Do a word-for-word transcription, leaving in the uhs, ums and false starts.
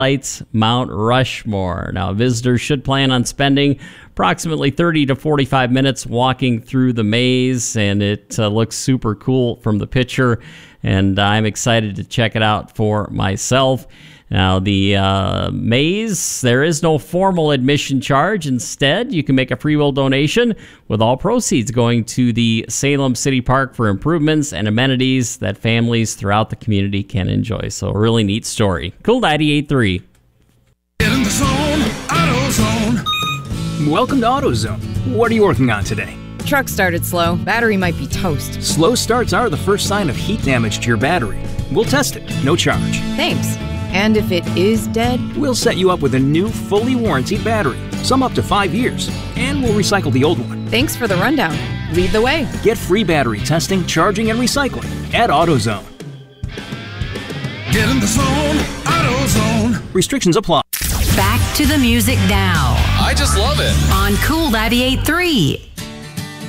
Lights Mount Rushmore. Now, visitors should plan on spending approximately thirty to forty-five minutes walking through the maze, and it uh, looks super cool from the picture, and I'm excited to check it out for myself. Now, the uh, maze, there is no formal admission charge. Instead, you can make a free will donation, with all proceeds going to the Salem City Park for improvements and amenities that families throughout the community can enjoy. So, a really neat story. Cool ninety-eight point three. Get in the zone, AutoZone. Welcome to AutoZone. What are you working on today? Truck started slow. Battery might be toast. Slow starts are the first sign of heat damage to your battery. We'll test it, no charge. Thanks. And if it is dead? We'll set you up with a new, fully warranted battery, some up to five years, and we'll recycle the old one. Thanks for the rundown. Lead the way. Get free battery testing, charging, and recycling at AutoZone. Get in the zone, AutoZone. Restrictions apply. Back to the music now. I just love it. On Cool ninety-eight point three.